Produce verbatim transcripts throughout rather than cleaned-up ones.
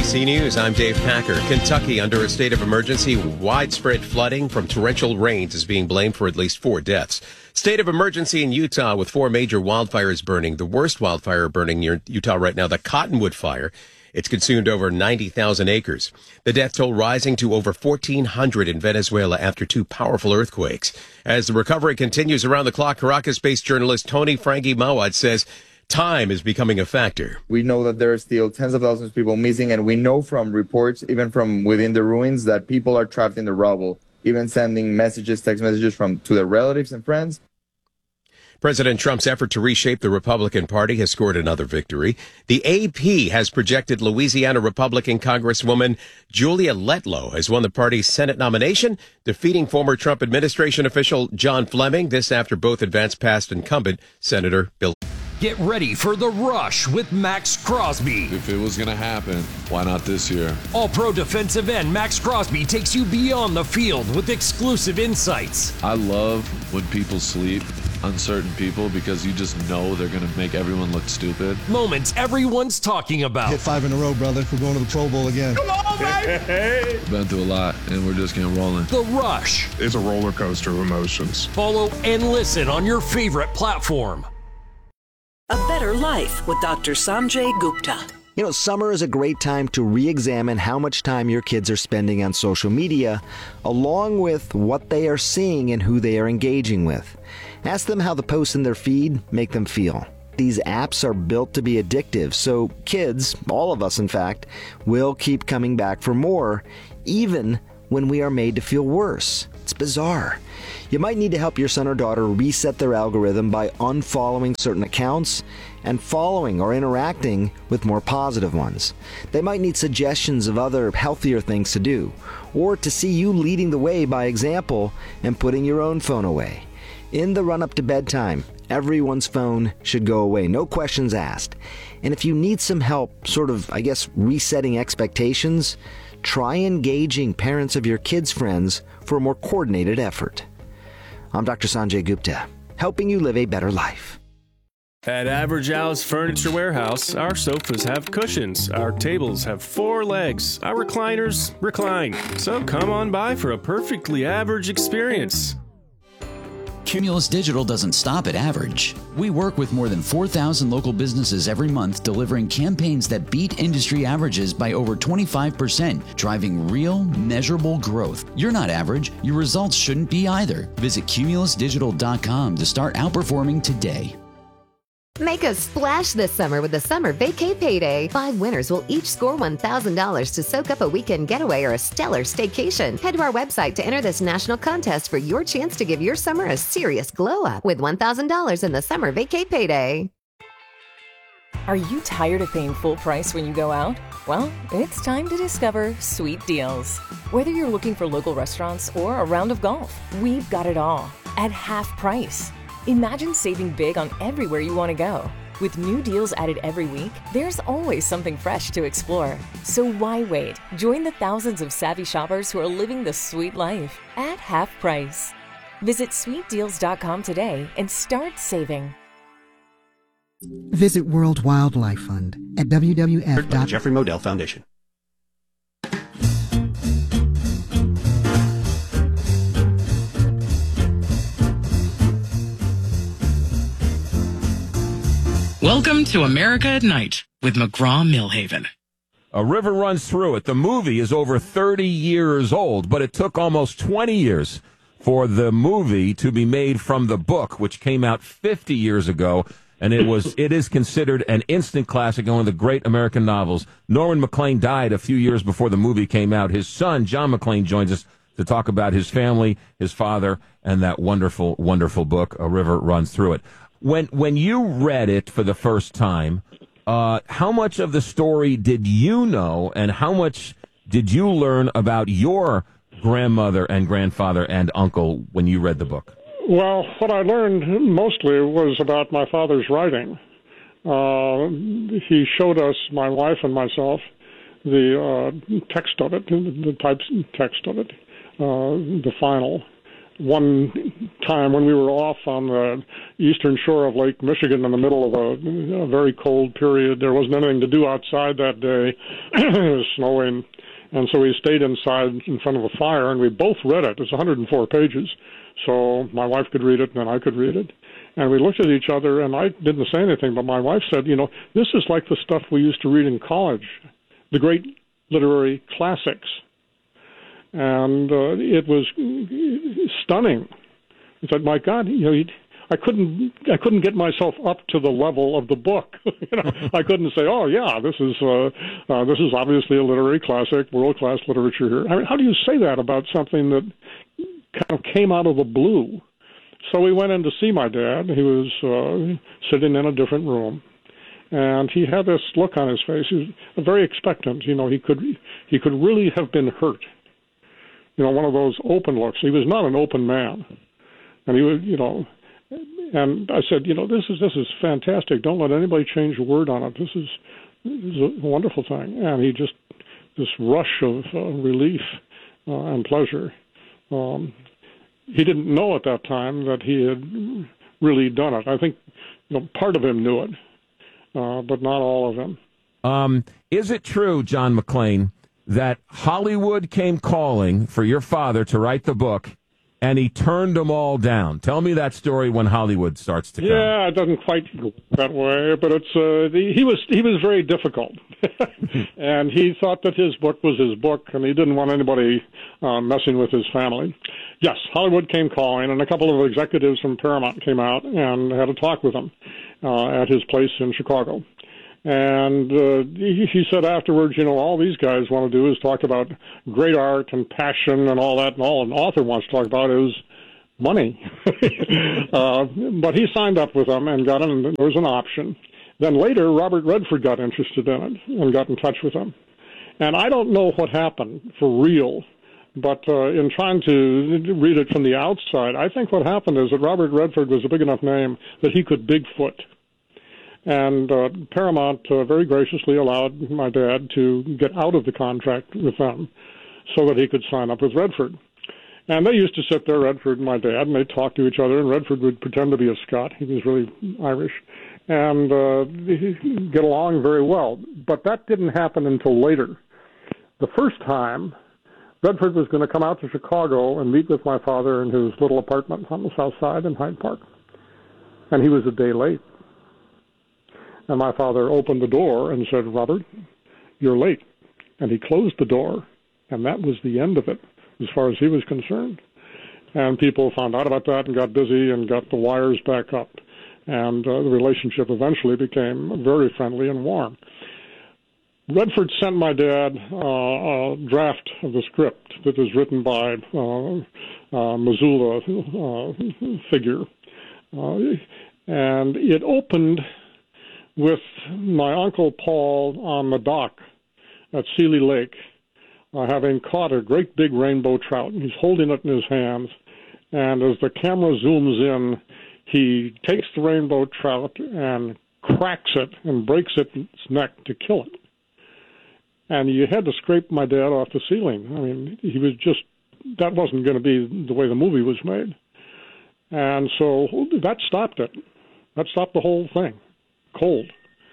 C News, I'm Dave Packer. Kentucky under a state of emergency. Widespread flooding from torrential rains is being blamed for at least four deaths. State of emergency in Utah with four major wildfires burning. The worst wildfire burning near Utah right now, the Cottonwood Fire. It's consumed over ninety thousand acres. The death toll rising to over fourteen hundred in Venezuela after two powerful earthquakes. As the recovery continues around the clock, Caracas-based journalist Tony Frankie Mawad says time is becoming a factor. We know that there are still tens of thousands of people missing, and we know from reports, even from within the ruins, that people are trapped in the rubble, even sending messages, text messages from to their relatives and friends. President Trump's effort to reshape the Republican Party has scored another victory. The A P has projected Louisiana Republican Congresswoman Julia Letlow has won the party's Senate nomination, defeating former Trump administration official John Fleming. This after both advanced past incumbent Senator Bill. Get ready for The Rush with Max Crosby. If it was going to happen, why not this year? All-pro defensive end Max Crosby takes you beyond the field with exclusive insights. I love when people sleep, uncertain people, because you just know they're going to make everyone look stupid. Moments everyone's talking about. Hit five in a row, brother. We're going to the Pro Bowl again. Come on, baby! Been through a lot, and we're just getting rolling. The Rush. It's a roller coaster of emotions. Follow and listen on your favorite platform. A Better Life with Doctor Sanjay Gupta. You know, summer is a great time to re-examine how much time your kids are spending on social media, along with what they are seeing and who they are engaging with. Ask them how the posts in their feed make them feel. These apps are built to be addictive, so kids, all of us in fact, will keep coming back for more, even when we are made to feel worse. It's bizarre. You might need to help your son or daughter reset their algorithm by unfollowing certain accounts and following or interacting with more positive ones. They might need suggestions of other healthier things to do, or to see you leading the way by example and putting your own phone away. In the run-up to bedtime, everyone's phone should go away, no questions asked. And if you need some help, sort of, I guess, resetting expectations, try engaging parents of your kids' friends for a more coordinated effort. I'm Doctor Sanjay Gupta, helping you live a better life. At Average Al's Furniture Warehouse, our sofas have cushions, our tables have four legs, our recliners recline. So come on by for a perfectly average experience. Cumulus Digital doesn't stop at average. We work with more than four thousand local businesses every month, delivering campaigns that beat industry averages by over twenty-five percent, driving real, measurable growth. You're not average. Your results shouldn't be either. Visit cumulus digital dot com to start outperforming today. Make a splash this summer with the Summer Vacay Payday. Five winners will each score one thousand dollars to soak up a weekend getaway or a stellar staycation. Head to our website to enter this national contest for your chance to give your summer a serious glow-up with one thousand dollars in the Summer Vacay Payday. Are you tired of paying full price when you go out? Well, it's time to discover Sweet Deals. Whether you're looking for local restaurants or a round of golf, we've got it all at half price. Imagine saving big on everywhere you want to go. With new deals added every week, there's always something fresh to explore. So why wait? Join the thousands of savvy shoppers who are living the sweet life at half price. Visit sweet deals dot com today and start saving. Visit World Wildlife Fund at w w f dot Jeffrey Modell Foundation. Welcome to America at Night with McGraw-Millhaven. A River Runs Through It. The movie is over thirty years old, but it took almost twenty years for the movie to be made from the book, which came out fifty years ago, and it was it is considered an instant classic, one of the great American novels. Norman MacLean died a few years before the movie came out. His son, John MacLean, joins us to talk about his family, his father, and that wonderful, wonderful book, A River Runs Through It. When when you read it for the first time, uh, how much of the story did you know, and how much did you learn about your grandmother and grandfather and uncle when you read the book? Well, what I learned mostly was about my father's writing. Uh, he showed us, my wife and myself, the uh, text of it, the type text of it, uh, the final. one time when we were off on the eastern shore of Lake Michigan in the middle of a, a very cold period. There wasn't anything to do outside that day. It was snowing. And so we stayed inside in front of a fire, and we both read it. It's one hundred four pages. So my wife could read it, and then I could read it. And we looked at each other, and I didn't say anything, but my wife said, you know, this is like the stuff we used to read in college, the great literary classics. And uh, it was stunning. I said, my God, you know, I couldn't, I couldn't get myself up to the level of the book. you know, I couldn't say, oh yeah, this is, uh, uh, this is obviously a literary classic, world-class literature here. I mean, how do you say that about something that kind of came out of the blue? So we went in to see my dad. He was uh, sitting in a different room, and he had this look on his face. He was very expectant. You know, he could, he could really have been hurt. You know, one of those open looks. He was not an open man. And he was, you know, and I said, you know, this is this is fantastic. Don't let anybody change a word on it. This is, this is a wonderful thing. And he just, this rush of uh, relief uh, and pleasure. Um, he didn't know at that time that he had really done it. I think, you know, part of him knew it, uh, but not all of him. Um, is it true, John McClane, that Hollywood came calling for your father to write the book, and he turned them all down? Tell me that story when Hollywood starts to come. Yeah, it doesn't quite go that way, but it's uh, the, he was he was very difficult, and he thought that his book was his book, and he didn't want anybody uh, messing with his family. Yes, Hollywood came calling, and a couple of executives from Paramount came out and had a talk with him uh, at his place in Chicago. And uh, he, he said afterwards, you know, all these guys want to do is talk about great art and passion and all that, and all an author wants to talk about is money. uh, but he signed up with them and got in, and there was an option. Then later, Robert Redford got interested in it and got in touch with him. And I don't know what happened for real, but uh, in trying to read it from the outside, I think what happened is that Robert Redford was a big enough name that he could Bigfoot. And uh, Paramount uh, very graciously allowed my dad to get out of the contract with them so that he could sign up with Redford. And they used to sit there, Redford and my dad, and they'd talk to each other, and Redford would pretend to be a Scot. He was really Irish. And uh, he'd get along very well. But that didn't happen until later. The first time, Redford was going to come out to Chicago and meet with my father in his little apartment on the south side in Hyde Park. And he was a day late. And my father opened the door and said, Robert, you're late. And he closed the door, and that was the end of it, as far as he was concerned. And people found out about that and got busy and got the wires back up. And uh, the relationship eventually became very friendly and warm. Redford sent my dad uh, a draft of the script that was written by uh, uh, Missoula uh, figure. Uh, and it opened with my Uncle Paul on the dock at Seeley Lake, uh, having caught a great big rainbow trout. He's holding it in his hands, and as the camera zooms in, he takes the rainbow trout and cracks it and breaks its neck to kill it. And you had to scrape my dad off the ceiling. I mean, he was just, that wasn't going to be the way the movie was made. And so that stopped it. That stopped the whole thing. Cold.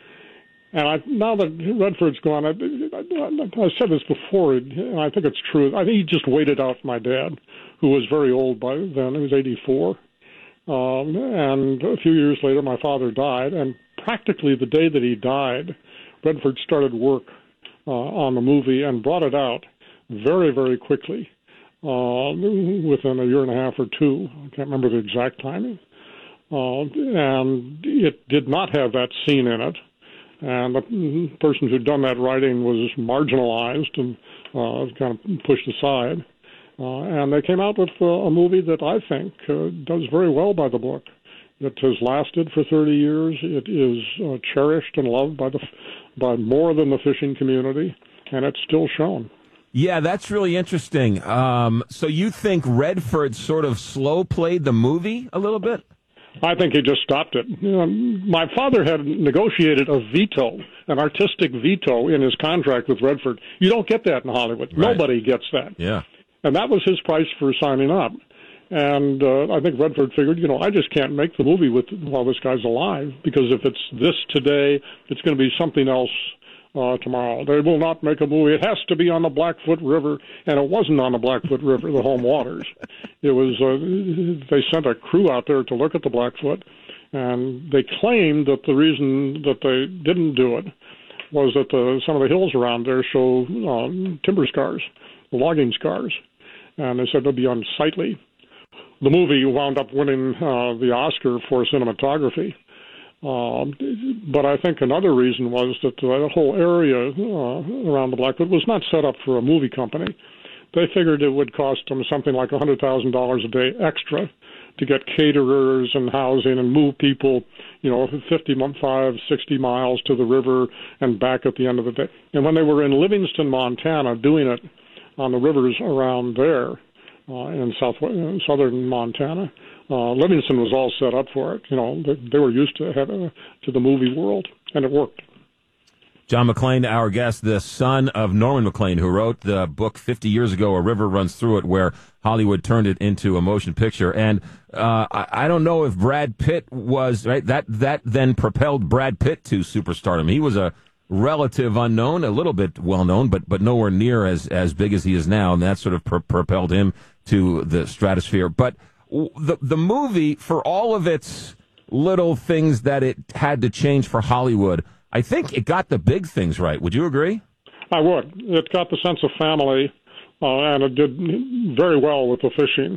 And I, now that Redford's gone, I, I, I said this before, and I think it's true. I think he just waited out my dad, who was very old by then. He was eighty-four. Um, and a few years later, my father died. And practically the day that he died, Redford started work uh, on the movie and brought it out very, very quickly, uh, within a year and a half or two. I can't remember the exact timing. Uh, and it did not have that scene in it. And the person who'd done that writing was marginalized and uh, kind of pushed aside. Uh, and they came out with uh, a movie that I think uh, does very well by the book. It has lasted for thirty years. It is uh, cherished and loved by the by more than the fishing community, and it's still shown. Yeah, that's really interesting. Um, so you think Redford sort of slow played the movie a little bit? I think he just stopped it. You know, my father had negotiated a veto, an artistic veto in his contract with Redford. You don't get that in Hollywood. Right. Nobody gets that. Yeah. And that was his price for signing up. And uh, I think Redford figured, you know, I just can't make the movie with while this guy's alive, because if it's this today, it's going to be something else uh, tomorrow. They will not make a movie. It has to be on the Blackfoot River, and it wasn't on the Blackfoot River, the home waters. It was. Uh, they sent a crew out there to look at the Blackfoot, and they claimed that the reason that they didn't do it was that the, some of the hills around there show um, timber scars, logging scars, and they said they'd be unsightly. The movie wound up winning uh, the Oscar for cinematography. Um, but I think another reason was that the whole area uh, around the Blackfoot was not set up for a movie company. They figured it would cost them something like one hundred thousand dollars a day extra to get caterers and housing and move people, you know, fifty-five, sixty miles to the river and back at the end of the day. And when they were in Livingston, Montana, doing it on the rivers around there, Uh, in south in southern Montana, uh, Livingston was all set up for it. You know, they, they were used to have, uh, to the movie world, and it worked. John McClane, our guest, the son of Norman McClane, who wrote the book fifty years ago, A River Runs Through It, where Hollywood turned it into a motion picture. And uh, I, I don't know if Brad Pitt was right. That that then propelled Brad Pitt to superstardom. He was a relative unknown, a little bit well known, but but nowhere near as as big as he is now, and that sort of pro- propelled him to the stratosphere. But the the movie, for all of its little things that it had to change for Hollywood, I think it got the big things right. Would you agree? I would. It got the sense of family, uh, and it did very well with the fishing.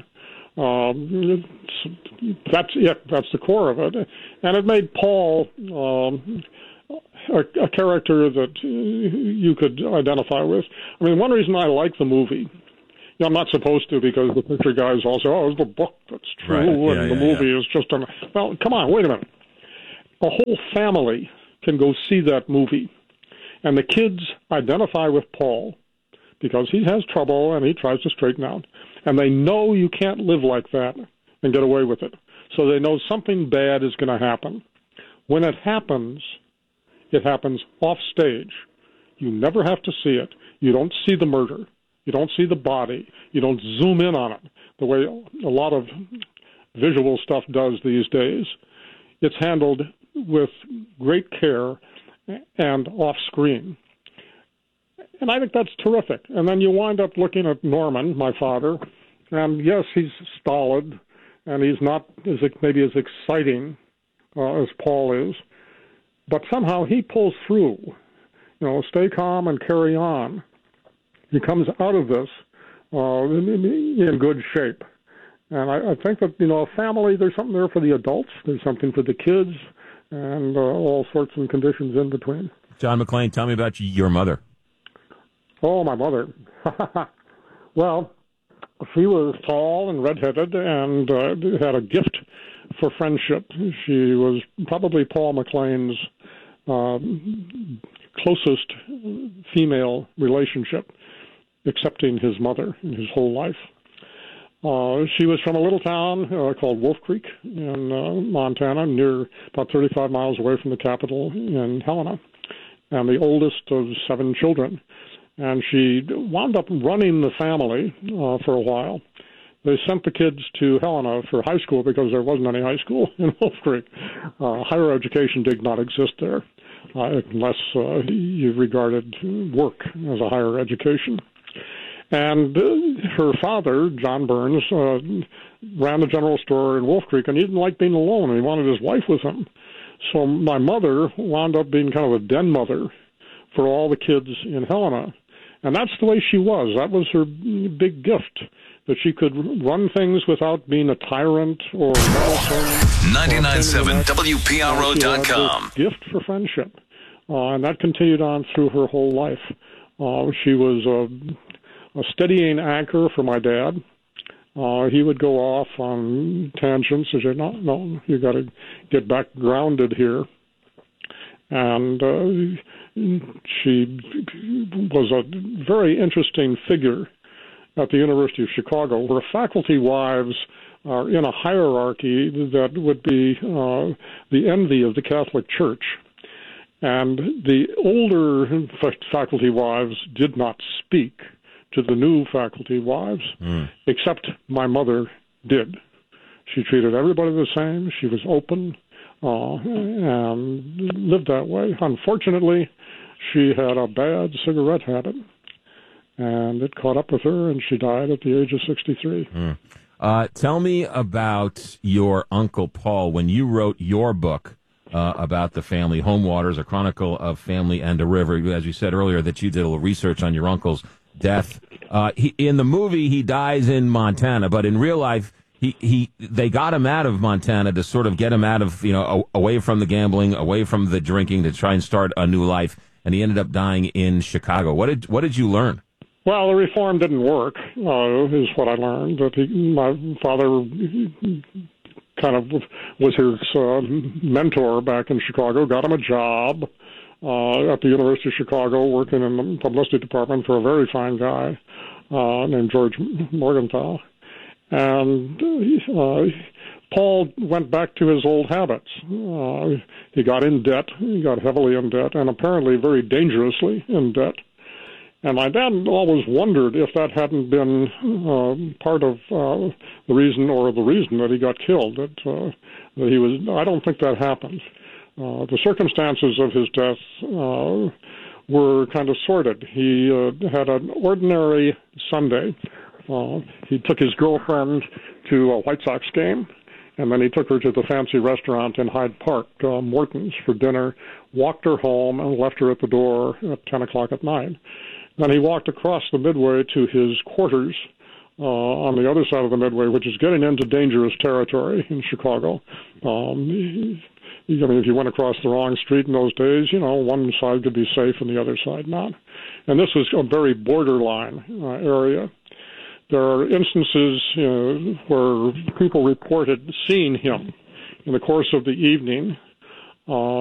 Um, that's it. That's the core of it, and it made Paul Um, A, a character that you could identify with. I mean, one reason I like the movie, you know, I'm not supposed to, because the picture guys all say, oh, it's the book that's true, right. yeah, and yeah, the movie yeah. is just an... Well, come on, wait a minute. A whole family can go see that movie, and the kids identify with Paul because he has trouble and he tries to straighten out, and they know you can't live like that and get away with it. So they know something bad is going to happen. When it happens, it happens off stage. You never have to see it. You don't see the murder. You don't see the body. You don't zoom in on it the way a lot of visual stuff does these days. It's handled with great care and off screen. And I think that's terrific. And then you wind up looking at Norman, my father, and yes, he's stolid, and he's not as maybe as exciting uh, as Paul is. But somehow he pulls through, you know, stay calm and carry on. He comes out of this uh, in good shape. And I, I think that, you know, a family, there's something there for the adults, there's something for the kids, and uh, all sorts of conditions in between. John McClane, tell me about your mother. Oh, my mother. Well, she was tall and redheaded and uh, had a gift for friendship. She was probably Paul McClane's uh, closest female relationship, excepting his mother in his whole life. Uh, she was from a little town uh, called Wolf Creek in uh, Montana, near about thirty-five miles away from the capital in Helena, and the oldest of seven children. And she wound up running the family uh, for a while. They sent the kids to Helena for high school because there wasn't any high school in Wolf Creek. Uh, higher education did not exist there uh, unless uh, you regarded work as a higher education. And uh, her father, John Burns, uh, ran the general store in Wolf Creek, and he didn't like being alone, and he wanted his wife with him. So my mother wound up being kind of a den mother for all the kids in Helena. And that's the way she was. That was her big gift, that she could run things without being a tyrant or ninety-nine point seven W P R O dot com. Gift for friendship. Uh, and that continued on through her whole life. Uh, she was a, a steadying anchor for my dad. Uh, he would go off on tangents and say, no, no, you got to get back grounded here. And uh, she was a very interesting figure at the University of Chicago, where faculty wives are in a hierarchy that would be uh, the envy of the Catholic Church. And the older faculty wives did not speak to the new faculty wives, mm. except my mother did. She treated everybody the same. She was open uh, and lived that way. Unfortunately, she had a bad cigarette habit, and it caught up with her, and she died at the age of sixty-three. Mm. Uh, tell me about your Uncle Paul. When you wrote your book uh, about the family, Home Waters, A Chronicle of Family and a River, as you said earlier, that you did a little research on your uncle's death. Uh, he, in the movie, he dies in Montana, but in real life, he, he they got him out of Montana to sort of get him out of, you know, away from the gambling, away from the drinking, to try and start a new life. And he ended up dying in Chicago. What did what did you learn? Well, the reform didn't work, uh, is what I learned. That he, my father kind of was his uh, mentor back in Chicago, got him a job uh, at the University of Chicago, working in the publicity department for a very fine guy uh, named George Morgenthau. And uh, Paul went back to his old habits. Uh, he got in debt, he got heavily in debt, and apparently very dangerously in debt. And my dad always wondered if that hadn't been uh, part of uh, the reason, or the reason that he got killed. That uh, that he was. I don't think that happened. Uh, the circumstances of his death uh, were kind of sordid. He uh, had an ordinary Sunday. Uh, he took his girlfriend to a White Sox game, and then he took her to the fancy restaurant in Hyde Park, uh, Morton's, for dinner, walked her home, and left her at the door at ten o'clock at night. Then he walked across the Midway to his quarters uh, on the other side of the Midway, which is getting into dangerous territory in Chicago. Um, he, I mean, if you went across the wrong street in those days, you know, one side could be safe and the other side not. And this was a very borderline uh, area. There are instances uh, where people reported seeing him in the course of the evening uh,